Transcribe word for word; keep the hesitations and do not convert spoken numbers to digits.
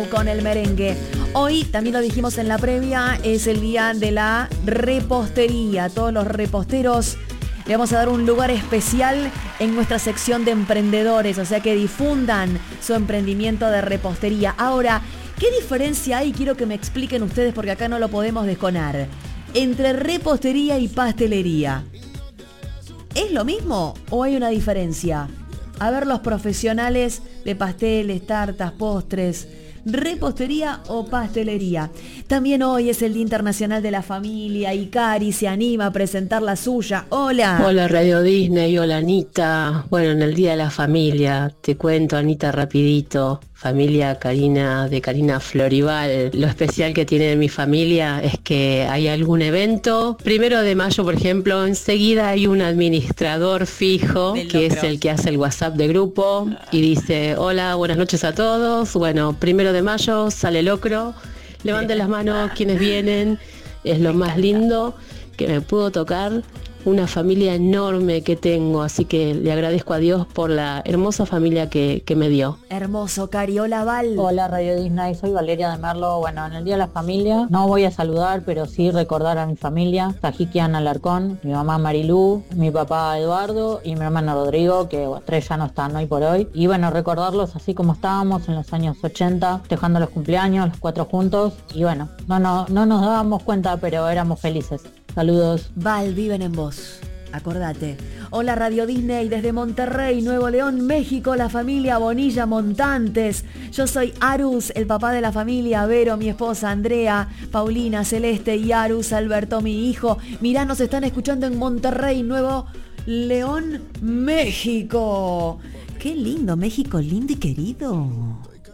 con el merengue. Hoy, también lo dijimos en la previa, es el día de la repostería. Todos los reposteros le vamos a dar un lugar especial en nuestra sección de emprendedores, o sea que difundan su emprendimiento de repostería. Ahora, ¿qué diferencia hay? Quiero que me expliquen ustedes porque acá no lo podemos desconar. Entre repostería y pastelería. ¿Es lo mismo o hay una diferencia? A ver, los profesionales de pasteles, tartas, postres, ¿repostería o pastelería? También hoy es el Día Internacional de la Familia y Cari se anima a presentar la suya. Hola. Hola Radio Disney, hola Anita. Bueno, en el Día de la Familia, te cuento Anita rapidito. Familia Karina, de Karina Florival. Lo especial que tiene mi familia es que hay algún evento. Primero de mayo, por ejemplo, enseguida hay un administrador fijo, que es el que hace el WhatsApp de grupo y dice, hola, buenas noches a todos. Bueno, primero de mayo sale locro. Levanten las manos quienes vienen. Es lo más lindo que me pudo tocar. Una familia enorme que tengo, así que le agradezco a Dios por la hermosa familia que, que me dio. Hermoso, Cari. Hola, Val. Hola, Radio Disney. Soy Valeria de Merlo. Bueno, en el Día de la Familia no voy a saludar, pero sí recordar a mi familia. Tajiquian Alarcón, mi mamá Marilú, mi papá Eduardo y mi hermano Rodrigo, que bueno, tres ya no están hoy por hoy. Y bueno, recordarlos así como estábamos en los años ochenta, festejando los cumpleaños, los cuatro juntos. Y bueno, no, no, no nos dábamos cuenta, pero éramos felices. Saludos. Val, viven en vos. Acordate. Hola Radio Disney desde Monterrey, Nuevo León, México, la familia Bonilla Montantes. Yo soy Arus, el papá de la familia, Vero, mi esposa, Andrea, Paulina, Celeste y Arus, Alberto, mi hijo. Mirá, nos están escuchando en Monterrey, Nuevo León, México. Qué lindo, México, lindo y querido.